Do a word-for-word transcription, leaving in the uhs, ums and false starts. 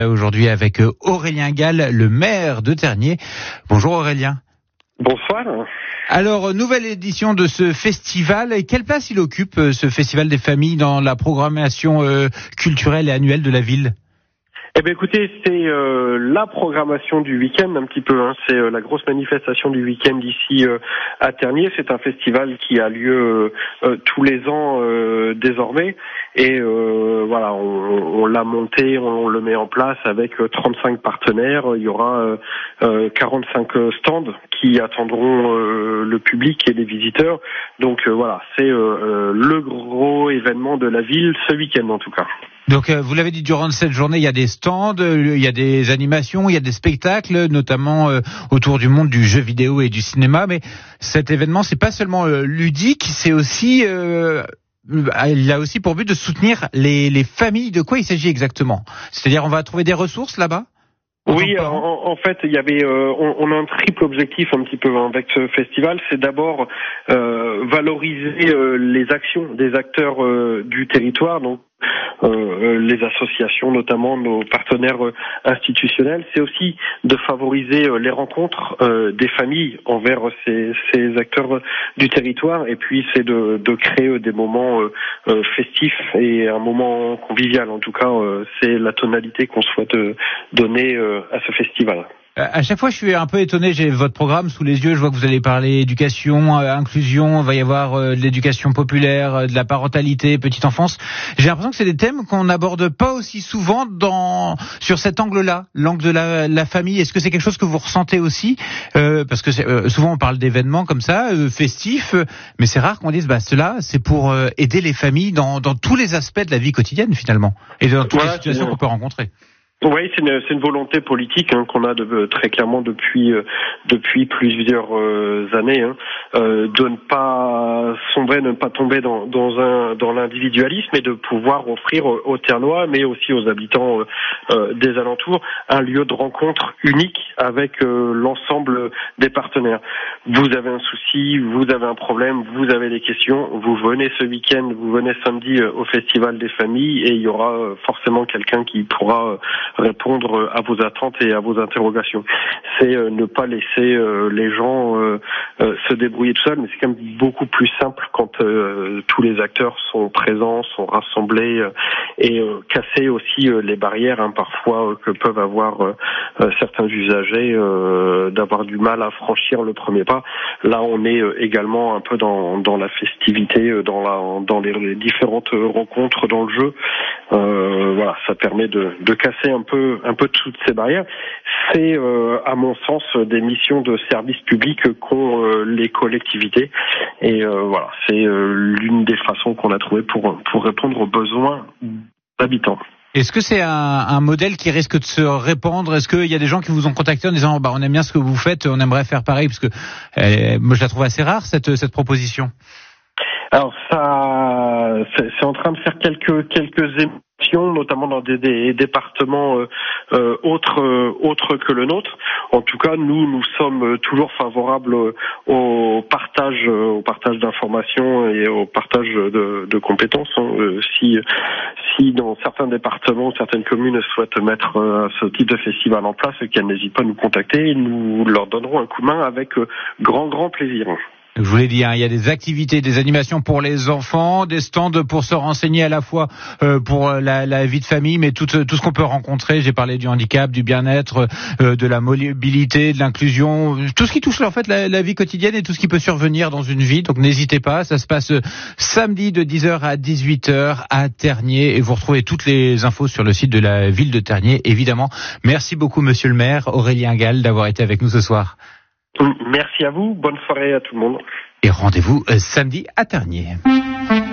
Aujourd'hui avec Aurélien Gall, le maire de Tergnier. Bonjour Aurélien. Bonsoir. Alors, nouvelle édition de ce festival. Et quelle place il occupe, ce festival des familles, dans la programmation euh, culturelle et annuelle de la ville ? Eh bien écoutez, c'est euh, la programmation du week-end un petit peu, hein. C'est euh, la grosse manifestation du week-end ici euh, à Tergnier. C'est un festival qui a lieu euh, euh, tous les ans euh, désormais. Et euh, voilà, on, on l'a monté, on, on le met en place avec euh, trente-cinq partenaires. Il y aura euh, euh, quarante-cinq stands qui attendront euh, le public et les visiteurs. Donc euh, voilà, c'est euh, le gros événement de la ville ce week-end en tout cas. Donc, euh, vous l'avez dit, durant cette journée, il y a des stands, euh, il y a des animations, il y a des spectacles, notamment euh, autour du monde du jeu vidéo et du cinéma. Mais cet événement, c'est pas seulement euh, ludique, c'est aussi, euh, il a aussi pour but de soutenir les, les familles. De quoi il s'agit exactement ? C'est-à-dire, on va trouver des ressources là-bas ? Oui, en, en fait, il y avait, euh, on, on a un triple objectif un petit peu avec ce festival. C'est d'abord euh, valoriser euh, les actions des acteurs euh, du territoire, donc Euh, les associations, notamment nos partenaires euh, institutionnels. C'est aussi de favoriser euh, les rencontres euh, des familles envers ces, ces acteurs du territoire, et puis c'est de, de créer des moments euh, euh, festifs et un moment convivial. En tout cas, euh, c'est la tonalité qu'on souhaite euh, donner euh, à ce festival. À chaque fois, je suis un peu étonné. J'ai votre programme sous les yeux. Je vois que vous allez parler éducation, euh, inclusion. Il va y avoir euh, de l'éducation populaire, euh, de la parentalité, petite enfance. J'ai l'impression que c'est des thèmes qu'on n'aborde pas aussi souvent dans sur cet angle-là, l'angle de la, la famille. Est-ce que c'est quelque chose que vous ressentez aussi ? euh, Parce que c'est, euh, souvent on parle d'événements comme ça, euh, festifs, euh, mais c'est rare qu'on dise bah cela, c'est pour euh, aider les familles dans, dans tous les aspects de la vie quotidienne finalement, et dans toutes voilà, les situations qu'on peut rencontrer. Oui, c'est une, c'est une volonté politique hein, qu'on a de, très clairement depuis euh, depuis plusieurs euh, années, hein, euh, de ne pas sombrer, de ne pas tomber dans, dans un dans l'individualisme, et de pouvoir offrir aux, aux Tergnois, mais aussi aux habitants euh, des alentours, un lieu de rencontre unique avec euh, l'ensemble des partenaires. Vous avez un souci, vous avez un problème, vous avez des questions, vous venez ce week-end, vous venez samedi euh, au Festival des familles, et il y aura euh, forcément quelqu'un qui pourra euh, répondre à vos attentes et à vos interrogations. C'est euh, ne pas laisser euh, les gens euh, euh, se débrouiller tout seuls, mais c'est quand même beaucoup plus simple quand euh, tous les acteurs sont présents, sont rassemblés, euh, et euh, casser aussi euh, les barrières hein, parfois euh, que peuvent avoir euh, euh, certains usagers euh, d'avoir du mal à franchir le premier pas. Là, on est euh, également un peu dans, dans la festivité, euh, dans, la, dans les, les différentes rencontres dans le jeu. Euh, voilà, ça permet de, de casser un peu, un peu toutes ces barrières. C'est, euh, à mon sens, des missions de service public qu'ont euh, les collectivités. Et euh, voilà, c'est euh, l'une des façons qu'on a trouvées pour, pour répondre aux besoins d'habitants. Est-ce que c'est un, un modèle qui risque de se répandre ? Est-ce qu'il y a des gens qui vous ont contacté en disant bah, on aime bien ce que vous faites, on aimerait faire pareil, parce que euh, moi je la trouve assez rare cette, cette proposition. Alors ça, c'est, c'est en train de faire quelques quelques émissions, notamment dans des, des départements euh, euh, autres euh, autres que le nôtre. En tout cas, nous nous sommes toujours favorables au partage euh, au partage d'informations et au partage de, de compétences. Hein. Si si dans certains départements, certaines communes souhaitent mettre euh, ce type de festival en place, qu'elles n'hésitent pas à nous contacter, et nous leur donnerons un coup de main avec euh, grand grand plaisir. Je vous l'ai dit, hein, il y a des activités, des animations pour les enfants, des stands pour se renseigner à la fois euh, pour la, la vie de famille, mais tout, tout ce qu'on peut rencontrer. J'ai parlé du handicap, du bien-être, euh, de la mobilité, de l'inclusion, tout ce qui touche en fait la, la vie quotidienne et tout ce qui peut survenir dans une vie. Donc n'hésitez pas, ça se passe samedi de dix heures à dix-huit heures à Tergnier, et vous retrouvez toutes les infos sur le site de la ville de Tergnier, évidemment. Merci beaucoup, monsieur le maire Aurélien Gall, d'avoir été avec nous ce soir. Merci à vous, bonne soirée à tout le monde. Et rendez-vous samedi à Tergnier.